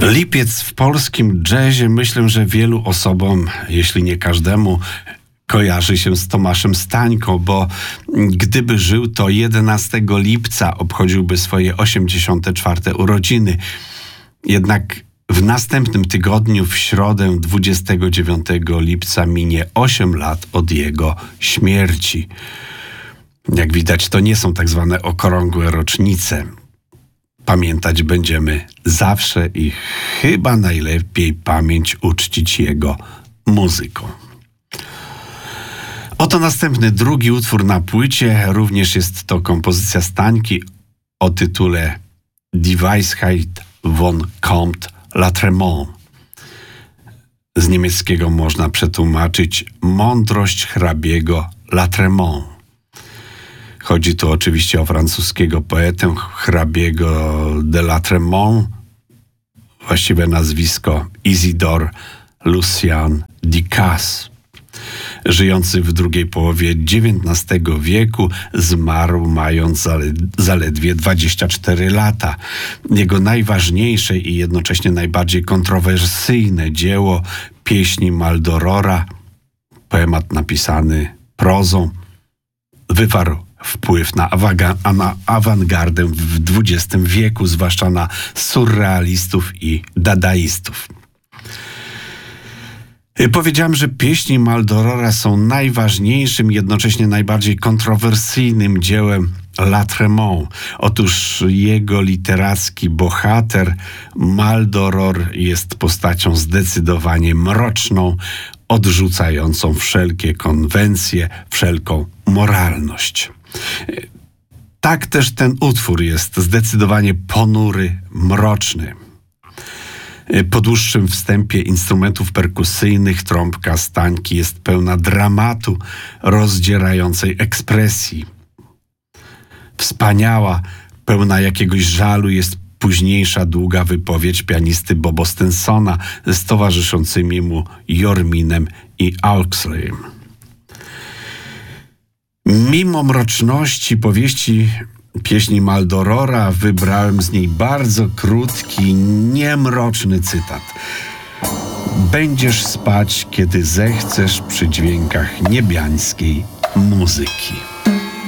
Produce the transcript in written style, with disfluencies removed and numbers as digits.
Lipiec w polskim jazzie, myślę, że wielu osobom, jeśli nie każdemu, kojarzy się z Tomaszem Stańką, bo gdyby żył, to 11 lipca obchodziłby swoje 84. urodziny. Jednak w następnym tygodniu, w środę 29 lipca, minie 8 lat od jego śmierci. Jak widać, to nie są tak zwane okrągłe rocznice. Pamiętać będziemy zawsze i chyba najlepiej pamięć uczcić jego muzyką. Oto następny, drugi utwór na płycie. Również jest to kompozycja Stańki o tytule Die Weisheit von Comte Latremont. Z niemieckiego można przetłumaczyć mądrość hrabiego Latremont. Chodzi tu oczywiście o francuskiego poetę hrabiego de Latremont, właściwe nazwisko Isidore Lucien Ducasse. Żyjący w drugiej połowie XIX wieku, zmarł mając zaledwie 24 lata. Jego najważniejsze i jednocześnie najbardziej kontrowersyjne dzieło, Pieśni Maldorora, poemat napisany prozą, wywarł wpływ na awangardę w XX wieku, zwłaszcza na surrealistów i dadaistów. Powiedziałem, że Pieśni Maldorora są najważniejszym, jednocześnie najbardziej kontrowersyjnym dziełem Latremont. Otóż jego literacki bohater Maldoror jest postacią zdecydowanie mroczną, odrzucającą wszelkie konwencje, wszelką moralność. Tak też ten utwór jest zdecydowanie ponury, mroczny. Po dłuższym wstępie instrumentów perkusyjnych trąbka Stańki jest pełna dramatu, rozdzierającej ekspresji. Wspaniała, pełna jakiegoś żalu jest późniejsza długa wypowiedź pianisty Bobo Stensona z towarzyszącymi mu Jorminem i Auxleyem. Mimo mroczności powieści Pieśni Maldorora wybrałem z niej bardzo krótki, niemroczny cytat. Będziesz spać, kiedy zechcesz, przy dźwiękach niebiańskiej muzyki.